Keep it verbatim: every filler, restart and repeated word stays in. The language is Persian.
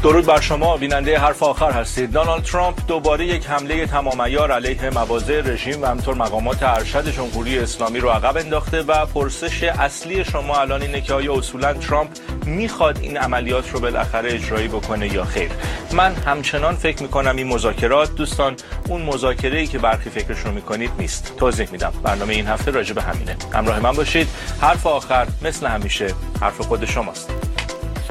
درود بر شما بیننده حرف آخر هستید. دونالد ترامپ دوباره یک حمله تمام عیار علیه مواضع رژیم و همینطور مقامات ارشد جمهوری اسلامی رو عقب انداخته و پرسش اصلی شما الان اینه که آیا اصولا ترامپ میخواد این عملیات رو بالاخره اجرایی بکنه یا خیر؟ من همچنان فکر میکنم این مذاکرات دوستان اون مذاکره‌ای که برخی فکرش رو میکنید نیست. توضیح میدم. برنامه این هفته راجع به همینه. همراه من باشید. حرف آخر مثل همیشه حرف خود شماست.